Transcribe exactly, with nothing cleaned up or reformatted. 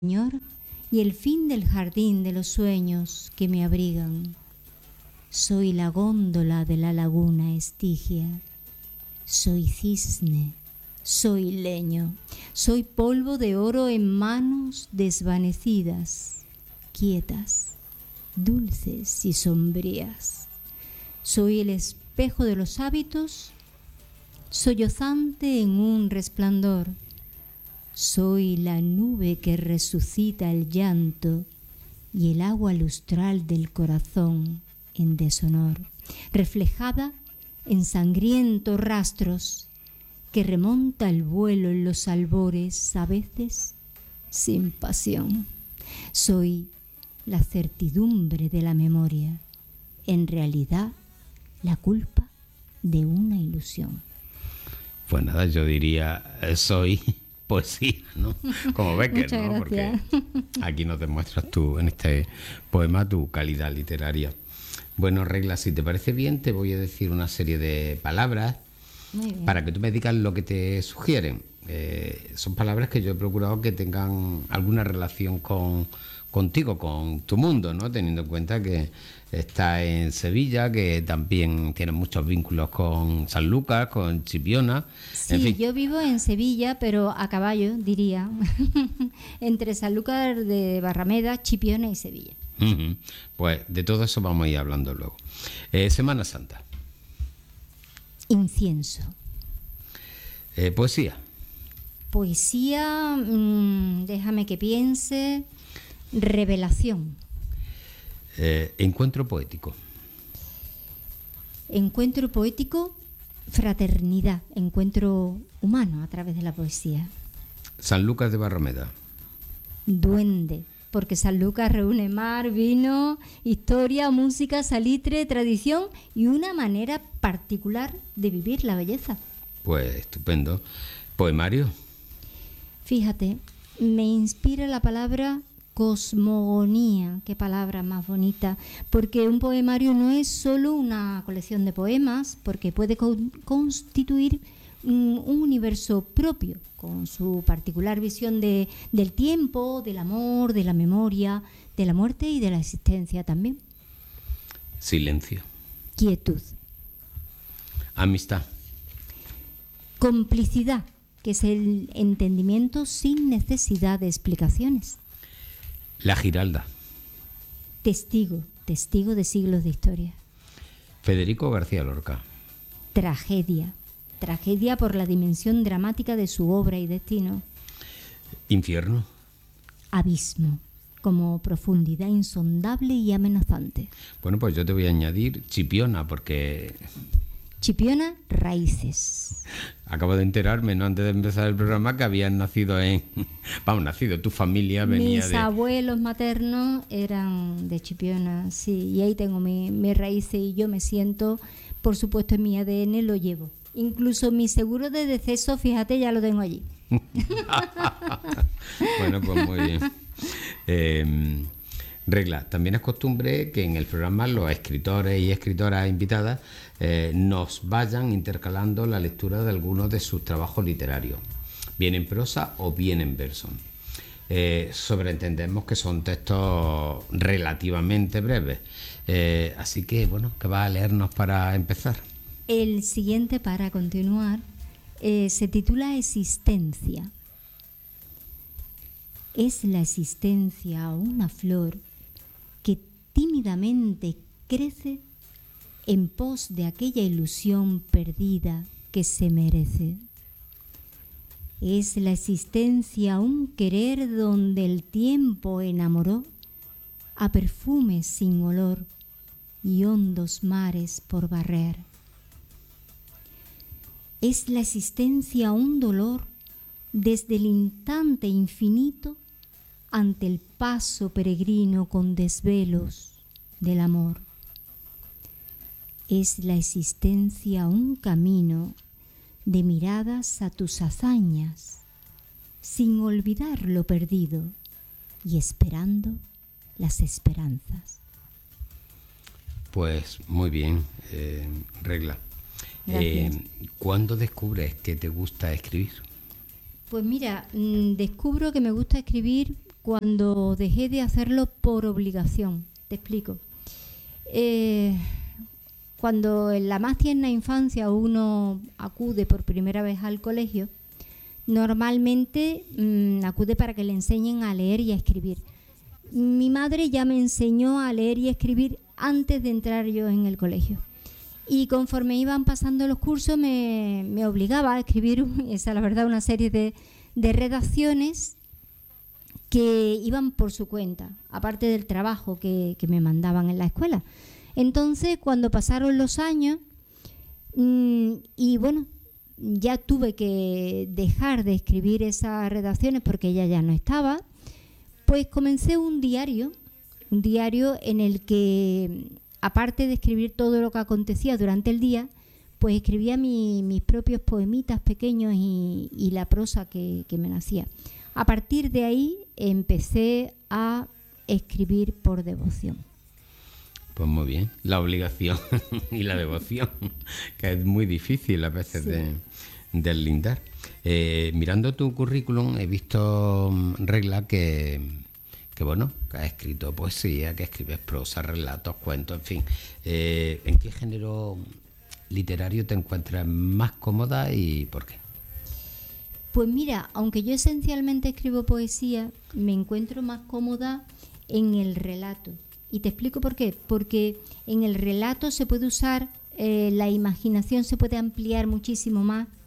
Señor, y el fin del jardín de los sueños que me abrigan. Soy la góndola de la laguna Estigia. Soy cisne, soy leño, soy polvo de oro en manos desvanecidas, quietas, dulces y sombrías. Soy el espejo de los hábitos, sollozante en un resplandor. Soy la nube que resucita el llanto y el agua lustral del corazón en deshonor, reflejada en sangrientos rastros que remonta el vuelo en los albores, a veces sin pasión. Soy la certidumbre de la memoria, en realidad la culpa de una ilusión. Pues nada, yo diría, eh, soy poesía, ¿no? Como Becker, Muchas ¿no? gracias. Porque aquí nos demuestras tú, en este poema, tu calidad literaria. Bueno, Regla, si te parece bien, te voy a decir una serie de palabras Muy bien. para que tú me digas lo que te sugieren. Eh, son palabras que yo he procurado que tengan alguna relación con contigo, con tu mundo, ¿no? Teniendo en cuenta que está en Sevilla, que también tiene muchos vínculos con Sanlúcar, con Chipiona. Sí, en fin. yo vivo en Sevilla, pero a caballo, diría, entre Sanlúcar de Barrameda, Chipiona y Sevilla. Uh-huh. Pues de todo eso vamos a ir hablando luego. Eh, Semana Santa. Incienso. Eh, poesía. Poesía, mmm, déjame que piense. Revelación. Eh, encuentro poético. Encuentro poético, fraternidad, encuentro humano a través de la poesía. Sanlúcar de Barrameda. Duende, porque Sanlúcar reúne mar, vino, historia, música, salitre, tradición y una manera particular de vivir la belleza. Pues estupendo. Poemario. Fíjate, me inspira la palabra cosmogonía, qué palabra más bonita, porque un poemario no es solo una colección de poemas, porque puede con- constituir un, un universo propio, con su particular visión de, del tiempo, del amor, de la memoria, de la muerte y de la existencia también. Silencio. Quietud. Amistad. Complicidad, que es el entendimiento sin necesidad de explicaciones. La Giralda. Testigo, testigo de siglos de historia. Federico García Lorca. Tragedia, tragedia por la dimensión dramática de su obra y destino. Infierno. Abismo, como profundidad insondable y amenazante. Bueno, pues yo te voy a añadir Chipiona, porque Chipiona, raíces. acabo de enterarme, ¿no?, antes de empezar el programa, que habías nacido en... Vamos, nacido, tu familia venía Mis de... abuelos maternos eran de Chipiona, sí, y ahí tengo mi- mis raíces y yo me siento, por supuesto, en mi A D N lo llevo. Incluso mi seguro de deceso, fíjate, ya lo tengo allí. Bueno, pues muy bien. Eh, Regla, también es costumbre que en el programa los escritores y escritoras invitadas eh, nos vayan intercalando la lectura de algunos de sus trabajos literarios, bien en prosa o bien en verso. Eh, sobreentendemos que son textos relativamente breves. Eh, así que, bueno, ¿qué vas a leernos para empezar? El siguiente, para continuar, eh, se titula Existencia. Es la existencia una flor que tímidamente crece en pos de aquella ilusión perdida que se merece. Es la existencia un querer donde el tiempo enamoró a perfumes sin olor y hondos mares por barrer. Es la existencia un dolor desde el instante infinito ante el paso peregrino con desvelos del amor. Es la existencia un camino de miradas a tus hazañas, sin olvidar lo perdido y esperando las esperanzas. Pues muy bien, eh, Regla. Gracias. Eh, ¿Cuándo descubres que te gusta escribir? Pues mira, mm, descubro que me gusta escribir cuando dejé de hacerlo por obligación. Te explico. Eh, cuando en la más tierna infancia uno acude por primera vez al colegio, normalmente mmm, acude para que le enseñen a leer y a escribir. Mi madre ya me enseñó a leer y a escribir antes de entrar yo en el colegio. Y conforme iban pasando los cursos me, me obligaba a escribir, esa la verdad, una serie de, de redacciones que iban por su cuenta, aparte del trabajo que, que me mandaban en la escuela. Entonces, cuando pasaron los años, mmm, y bueno, ya tuve que dejar de escribir esas redacciones porque ella ya no estaba, pues comencé un diario, un diario en el que, aparte de escribir todo lo que acontecía durante el día, pues escribía mi, mis propios poemitas pequeños y, y la prosa que, que me nacía. A partir de ahí empecé a escribir por devoción. Pues muy bien, la obligación y la devoción, que es muy difícil a veces sí. de deslindar. Eh, mirando tu currículum he visto, Regla, que, que bueno, que has escrito poesía, que escribes prosa, relatos, cuentos, en fin. Eh, ¿En qué género literario te encuentras más cómoda y por qué? Pues mira, aunque yo esencialmente escribo poesía, me encuentro más cómoda en el relato. Y te explico por qué. Porque en el relato se puede usar, eh, la imaginación se puede ampliar muchísimo más